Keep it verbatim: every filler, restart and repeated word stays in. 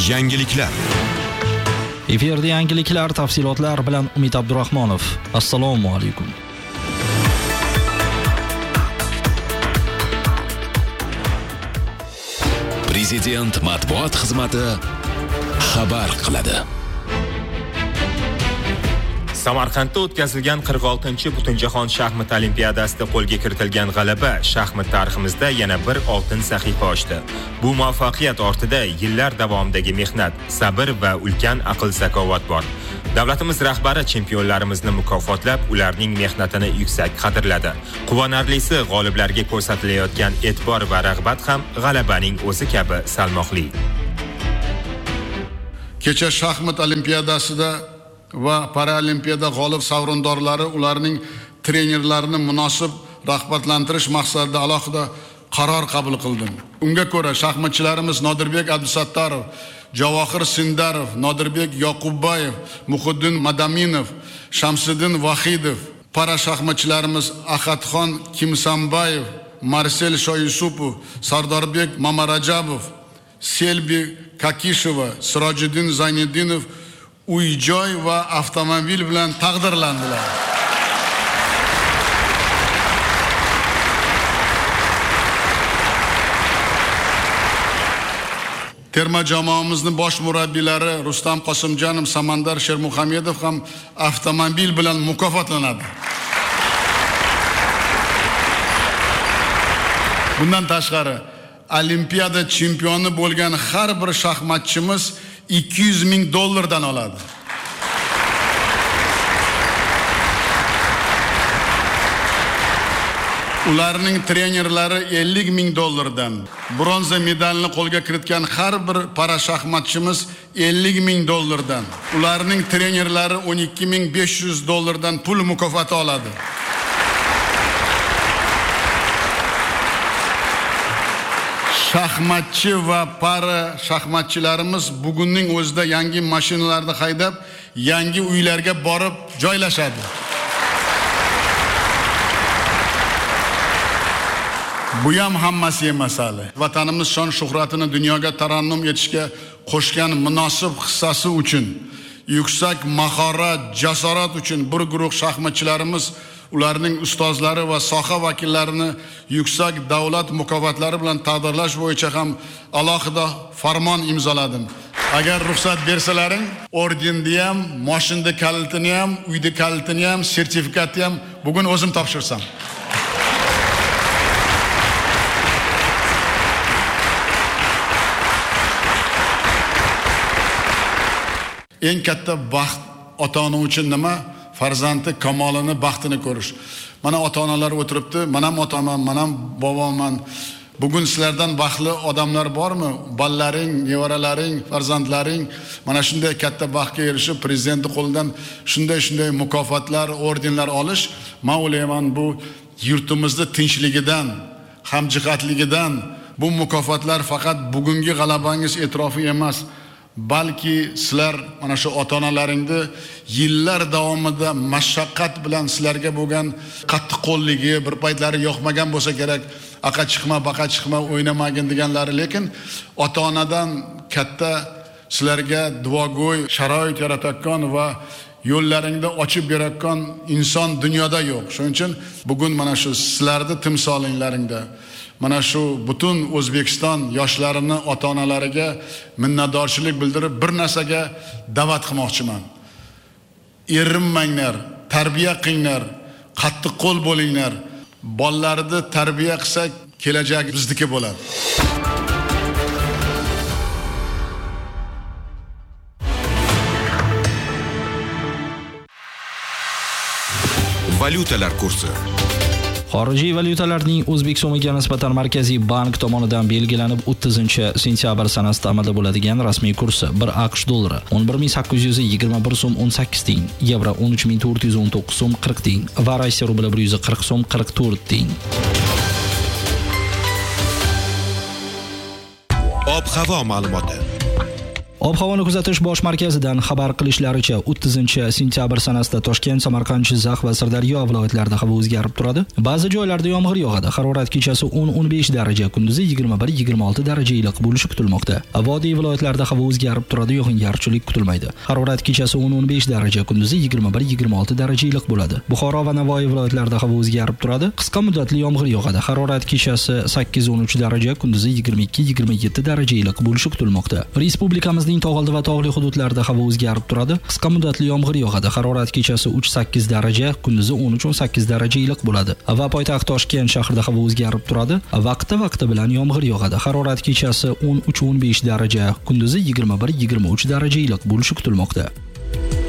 Yangiliklar. Efirda yangiliklar tafsilotlar bilan Umid Abdurahmonov. Assalomu alaykum. Prezident matbuot xizmati xabar qiladi. Samarqandda o'tkazilgan qirq oltinchi Butunjahon shaxmat olimpiadasida qo'lga kiritilgan g'alaba shaxmat tariximizda yana bir oltin sahifa ochdi. Bu muvaffaqiyat ortida yillar davomidagi mehnat, sabr va ulkan aql-zakovat bor. Davlatimiz rahbari chempionlarimizni mukofotlab, ularning mehnatini yuksak qadrladi. Quvonarlisi, g'oliblarga ko'rsatilayotgan e'tibor va rag'bat ham g'alabaning o'zi kabi salmoqli. Kecha shaxmat olimpiadasida va Paralimpiyada g'olib sovrindorlari ularning trenerlarini munosib rag'batlantirish maqsadida alohida qaror qabul qildim. Unga ko'ra shaxmatchilarimiz Nodirbek Abdusattarov, Javohir Sindarov, Nodirbek Yoqubbayev, Muhiddin Madaminov, Shamsiddin Vahidov, para shaxmatchilarimiz Ahadxon Kimsambayev, Marsel Shoyusupov, Sardorbek Mamarajabov, Selbi Kakisheva, Sirojiddin Zayniddinov uy-joy va avtomobil bilan taqdirlandilar. Terma jamoamizning bosh murabbiylari Rustam Qosimjonov, Samandar Shermuhamedov ham avtomobil bilan mukofotlanadi. Bundan tashqari, olimpiada chempioni bo'lgan har bir shaxmatchimiz ikki yuz ming dollardan oladi. Ularning trenerlari ellik ming dollardan, bronza medalni qo'lga kiritgan har bir para shaxmatchimiz ellik ming dollardan, ularning trenerlari o'n ikki ming besh yuz dollardan pul mukofoti oladi. Shaxmatchi va para shaxmatchilarimiz bugunning o'zida yangi mashinalarda haydab, yangi uylarga borib joylashadi. Bu ham hammasi emas hali. Vatanimiz shon shuhratini dunyoga tarannum etishga qo'shgan munosib hissasi uchun, yuksak mahorat, jasorat uchun bir guruh shaxmatchilarimiz ularning ustozlari va soha vakillarini yuksak davlat mukofotlari bilan taqdirlash bo'yicha ham alohida farmon imzoladim. Agar ruxsat bersalaring, ordenni ham, mashinada kalitini ham, uyda kalitini ham, sertifikatni ham bugun o'zim topshirsam. Eng katta baxt ota-ona uchun nima? Farzandi kamolini, baxtini ko'rish. Mana ota-onalar o'tiribdi, men ham otaman, men ham boboman. Bugun sizlardan baxtli odamlar bormi? Ballalaring, nevaralaring, farzandlaring mana shunday katta baxtga erishib, prezidentning qo'lidan shunday-shunday mukofotlar, ordenlar olish, men o'ylayman bu yurtimizning tinchligidan, hamjihatligidan, bu mukofotlar faqat bugungi g'alabangiz e'tirofi emas, balki sizlar mana shu ota-onalaringni yillar davomida mashaqqat bilan sizlarga bo'lgan qattiqqo'lligi, bir paytlari yoqmagan bo'lsa kerak, aqa chiqma, baqa chiqma, o'ynamagin deganlari, lekin ota-onadan katta sizlarga duogo'y sharoit yaratayotgan va yo'llaringni ochib berayotgan inson dunyoda yo'q. Shuning uchun bugun mana shu sizlarning timsolinglaringda mana shu butun O'zbekiston yoshlarini ota-onalariga minnatdorchilik bildirib bir narsaga da'vat qilmoqchiman. Erinmanglar, tarbiya qilinglar, qattiq qo'l bo'linglar. Bolalarni tarbiya qilsak, kelajak bizniki bo'ladi. Valyutalar kursi. Xorijiy valyutalarning O'zbek so'miga nisbatan Markaziy bank tomonidan belgilanib o'ttizinchi sentyabr sanasida amalda bo'ladigan rasmiy kursi bir AQSh dollari o'n bir ming sakkiz yuz yigirma bir so'm o'n sakkiz tiyin, yevro o'n uch ming to'rt yuz o'n to'qqiz so'm qirq tiyin va Rossiya rubli bir yuz qirq so'm qirq to'rt tiyin. Ob-havo ma'lumoti. Ob-havoni kuzatish bosh markazidan xabar qilishlaricha, o'ttizinchi sentyabr sanasida Toshkent, Samarqand, Jizzax va Sirdaryo viloyatlarida havo o'zgarib turadi. Ba'zi joylarda yomg'ir yog'adi. Harorat kechasi o'n o'n besh daraja, kunduzi yigirma bir yigirma olti daraja iliq bo'lishi kutilmoqda. Vodiy viloyatlarida havo o'zgarib turadi, yog'ingarchilik kutilmaydi. Harorat kechasi o'n o'n besh daraja, kunduzi yigirma bir yigirma olti daraja iliq bo'ladi. Buxoro va Navoiy viloyatlarida havo o'zgarib turadi. Qisqa muddatli yomg'ir yog'adi. Harorat kechasi sakkiz o'n uch daraja, kunduzi yigirma ikki yigirma yetti daraja iliq bo'lishi kutilmoqda. Respublikamizning tog'oldi va tog'li hududlarida havo o'zgarib turadi. Qisqa muddatli yomg'ir yog'adi. Harorat kechasi uch sakkiz daraja, kunduzi o'n uch o'n sakkiz daraja iliq bo'ladi. Va poytaxt Toshkent shahrida havo o'zgarib turadi. Vaqti-vaqti bilan yomg'ir yog'adi. Harorat kechasi o'n uch o'n besh daraja, kunduzi yigirma bir yigirma uch daraja iliq bo'lishi kutilmoqda.